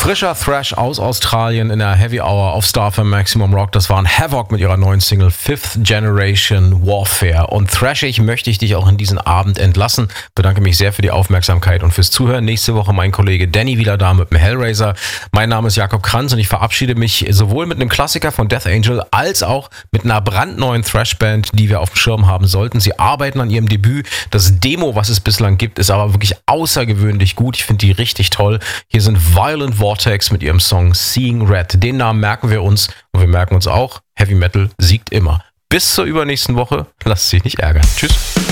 Frischer Thrash aus Australien in der Heavy Hour auf Star FM Maximum Rock. Das waren Havoc mit ihrer neuen Single Fifth Generation Warfare. Und thrashig möchte ich dich auch in diesen Abend entlassen. Bedanke mich sehr für die Aufmerksamkeit und fürs Zuhören. Nächste Woche mein Kollege Danny wieder da mit dem Hellraiser. Mein Name ist Jakob Kranz und ich verabschiede mich sowohl mit einem Klassiker von Death Angel als auch mit einer brandneuen Thrashband, die wir auf dem Schirm haben sollten. Sie arbeiten an ihrem Debüt. Das Demo, was es bislang gibt, ist aber wirklich außergewöhnlich gut. Ich finde die richtig toll. Hier sind Violent Vortex mit ihrem Song Seeing Red. Den Namen merken wir uns und wir merken uns auch, Heavy Metal siegt immer. Bis zur übernächsten Woche. Lasst sich nicht ärgern. Tschüss.